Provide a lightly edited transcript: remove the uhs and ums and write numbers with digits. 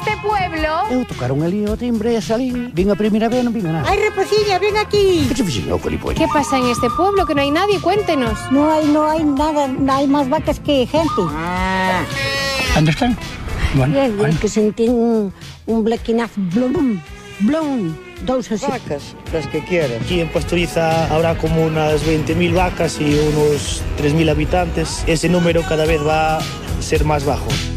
este pueblo? Eu tocaron ali o timbre e salín. Vin a primeira vez e non vin a nada. ¡Ay, Reposilla, ven aquí! Que che fixen, Colipolla? ¿Qué pasa en este pueblo? Que no hay nadie, cuéntenos. No hay nada, hay más vacas que gente. Onde están? Bueno, Bien, que sentín un blequinazo, blum, blum, dous así. Vacas, las que quieras. Aquí en Pastoriza habrá como unas 20.000 vacas y unos 3.000 habitantes. Ese número cada vez va a ser más bajo.